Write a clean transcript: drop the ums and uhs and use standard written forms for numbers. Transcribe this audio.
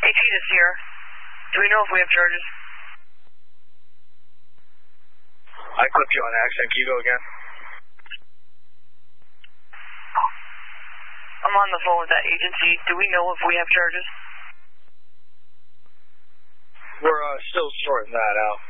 AT to Sierra. Do we know if we have charges? I clipped you on accident. Can you go again? I'm on the phone with that agency. Do we know if we have charges? We're still sorting that out.